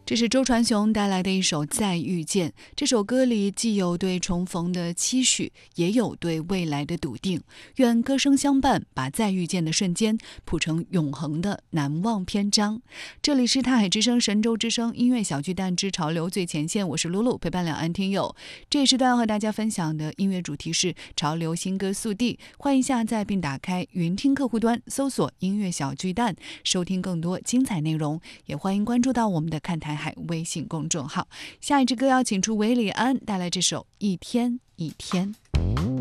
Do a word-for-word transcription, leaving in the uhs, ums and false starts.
这是周传雄带来的一首《再遇见》。这首歌里既有对重逢的期许，也有对未来的笃定。愿歌声相伴，把再遇见的瞬间谱成永恒的难忘篇章。这里是大海之声神州之声音乐小巨蛋之潮流最前线，我是露露，陪伴两岸听友。这一时段要和大家分享的音乐主题是潮流新歌速递，欢迎下载并打开云听客户端，搜索音乐小巨蛋，收听更多精彩内容。也欢迎关注到我们的看台海微信公众号。下一支歌要请出韦礼安带来这首一天一天。